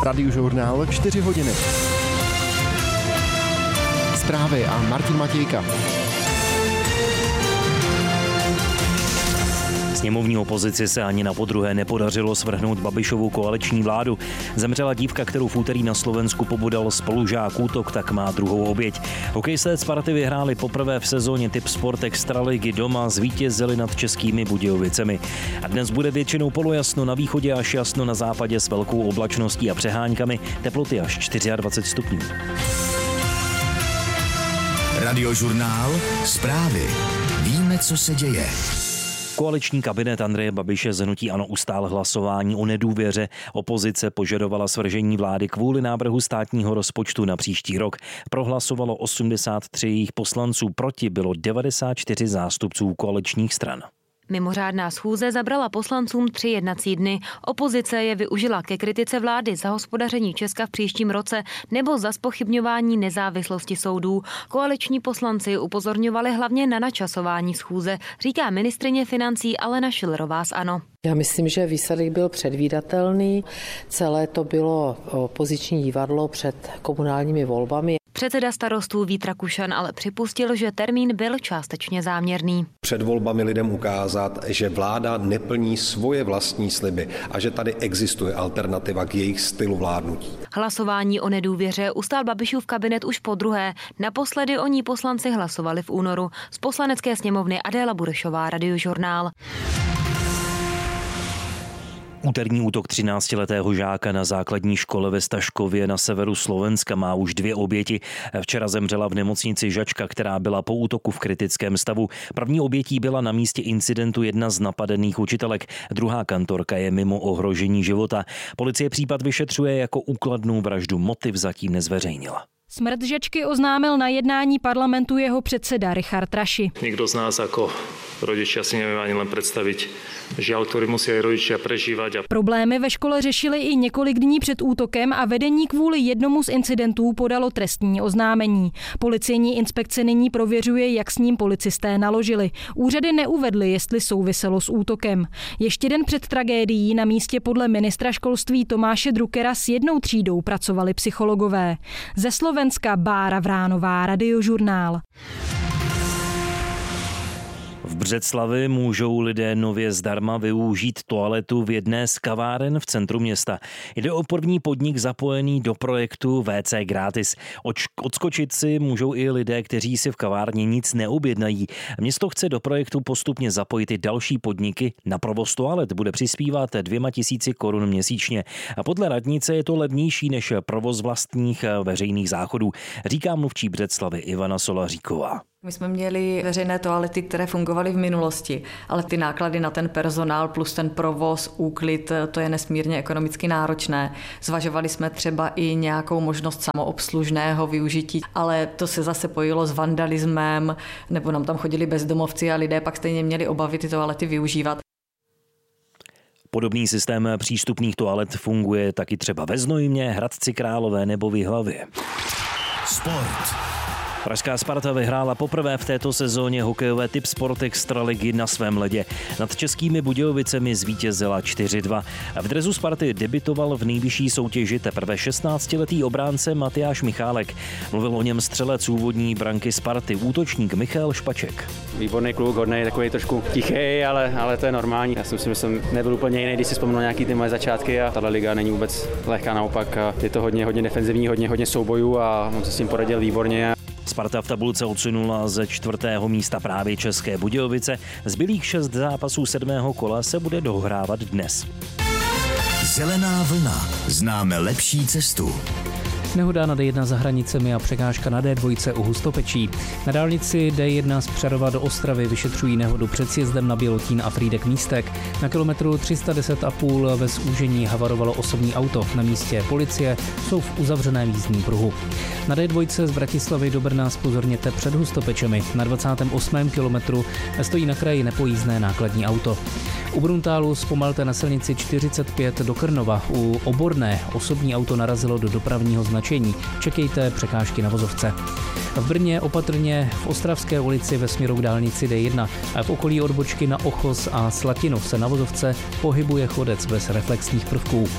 Radiožurnál 4 hodiny. Zprávy a Martin Matějka. Sněmovní opozici se ani na podruhé nepodařilo svrhnout Babišovu koaliční vládu. Zemřela dívka, kterou v úterý na Slovensku pobodal spolužák, útok tak má druhou oběť. Hokejisté Sparty vyhráli poprvé v sezóně Typ Sport Extraligy doma, zvítězili nad Českými Budějovicemi. A dnes bude většinou polojasno, na východě až jasno, na západě s velkou oblačností a přeháňkami, teploty až 24 stupňů. Radiožurnál, zprávy. Víme, co se děje. Koaliční kabinet Andreje Babiše z hnutí ANO ustál hlasování o nedůvěře. Opozice požadovala svržení vlády kvůli návrhu státního rozpočtu na příští rok. Prohlasovalo 83 jejich poslanců, proti bylo 94 zástupců koaličních stran. Mimořádná schůze zabrala poslancům 3 jednací dny. Opozice je využila ke kritice vlády za hospodaření Česka v příštím roce nebo za zpochybňování nezávislosti soudů. Koaliční poslanci upozorňovali hlavně na načasování schůze, říká ministryně financí Alena Schillerová z ANO. Já myslím, že výsledek byl předvídatelný. Celé to bylo opoziční divadlo před komunálními volbami. Předseda Starostů Vít Rakušan ale připustil, že termín byl částečně záměrný. Před volbami lidem ukázat, že vláda neplní svoje vlastní sliby a že tady existuje alternativa k jejich stylu vládnutí. Hlasování o nedůvěře ustál Babišův kabinet už podruhé. Naposledy o ní poslanci hlasovali v únoru. Z Poslanecké sněmovny Adéla Burešová, Radiožurnál. Úterní útok 13letého žáka na základní škole ve Staškově na severu Slovenska má už 2 oběti. Včera zemřela v nemocnici žačka, která byla po útoku v kritickém stavu. První obětí byla na místě incidentu jedna z napadených učitelek. Druhá kantorka je mimo ohrožení života. Policie případ vyšetřuje jako úkladnou vraždu. Motiv zatím nezveřejnila. Smrt žačky oznámil na jednání parlamentu jeho předseda Richard Raši. Nikdo z nás ako rodičia si nevie ani len predstaviť žiaľ, ktorý musí aj rodičia prežívať. Problémy ve škole řešili i několik dní před útokem a vedení kvůli jednomu z incidentů podalo trestní oznámení. Policejní inspekce nyní prověřuje, jak s ním policisté naložili. Úřady neuvedly, jestli souviselo s útokem. Ještě den před tragédií na místě podle ministra školství Tomáše Druckera s 1 třídou pracovali psychologové. Ze Slovenska Bára Vránová, Radiožurnál. V Břeclavi můžou lidé nově zdarma využít toaletu v jedné z kaváren v centru města. Jde o první podnik zapojený do projektu WC gratis. Odskočit si můžou i lidé, kteří si v kavárně nic neobjednají. Město chce do projektu postupně zapojit i další podniky. Na provoz toalet bude přispívat 2 000 korun měsíčně. A podle radnice je to levnější než provoz vlastních veřejných záchodů, říká mluvčí Břeclavy Ivana Solaříková. My jsme měli veřejné toalety, které fungovaly v minulosti, ale ty náklady na ten personál plus ten provoz, úklid, to je nesmírně ekonomicky náročné. Zvažovali jsme třeba i nějakou možnost samoobslužného využití, ale to se zase pojilo s vandalismem, nebo nám tam chodili bezdomovci a lidé pak stejně měli obavy ty toalety využívat. Podobný systém přístupných toalet funguje taky třeba ve Znojmě, Hradci Králové nebo v Jihlavě. Sport. Pražská Sparta vyhrála poprvé v této sezóně hokejové Typ Sport Extraligy na svém ledě. Nad Českými Budějovicemi zvítězila 4-2. V dresu Sparty debutoval v nejvyšší soutěži teprve 16letý obránce Matyáš Michálek. Mluvil o něm střelec úvodní branky Sparty, útočník Michal Špaček. Výborný kluk, hodnej, takový trošku tichý, ale to je normální. Já si myslím, že jsem nebyl úplně jiný, když si vzpomínal nějaký ty moje začátky a tato liga není vůbec lehká, naopak je to hodně defenzivní, hodně soubojů a on se s tím poradil výborně. Sparta v tabulce odsunula ze 4. místa právě České Budějovice. Zbylých 6 zápasů 7. kola se bude dohrávat dnes. Zelená vlna. Známe lepší cestu. Nehoda na D1 za hranicemi a překážka na D2 u Hustopečí. Na dálnici D1 z Přerova do Ostravy vyšetřují nehodu před sjezdem na Bělotín a Frýdek Místek. Na kilometru 310,5 ve zúžení havarovalo osobní auto. Na místě policie jsou v uzavřeném jízdním pruhu. Na D2 z Bratislavy do Brna zpozorněte před Hustopečemi. Na 28. kilometru stojí na kraji nepojízdné nákladní auto. U Bruntálu zpomalte na silnici 45 do Krnova. U Oborné osobní auto narazilo do dopravního značení. Čekejte překážky na vozovce. V Brně opatrně v Ostravské ulici ve směru k dálnici D1 a v okolí odbočky na Ochos a Slatinov se na vozovce pohybuje chodec bez reflexních prvků.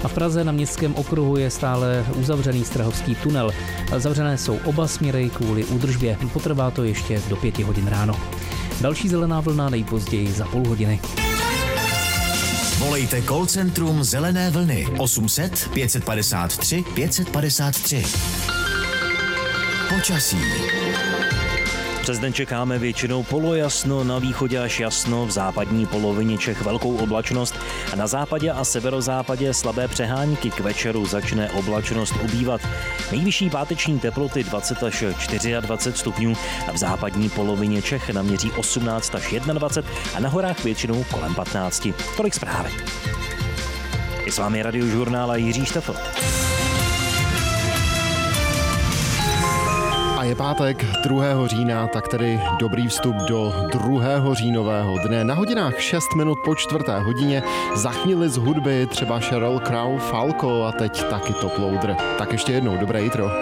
A v Praze na Městském okruhu je stále uzavřený Strahovský tunel. Zavřené jsou oba směry kvůli údržbě. Potrvá to ještě do 5 hodin ráno. Další zelená vlna nejpozději za půl hodiny. Volejte call centrum Zelené vlny 800 553 553. Počasí. Přes den čekáme většinou polojasno, na východě až jasno, v západní polovině Čech velkou oblačnost a na západě a severozápadě slabé přehánky. K večeru začne oblačnost ubývat. Nejvyšší páteční teploty 20 až 24 stupňů a v západní polovině Čech naměří 18 až 21 a na horách většinou kolem 15. Tolik zprávy. I s vámi Radiožurnál a Jiří Štefl. A je pátek 2. října, tak tedy dobrý vstup do 2. říjnového dne. Na hodinách 6 minut po 4. hodině, za chvíli z hudby třeba Sheryl Crow, Falco a teď taky Top Loader. Tak ještě jednou dobré jitro.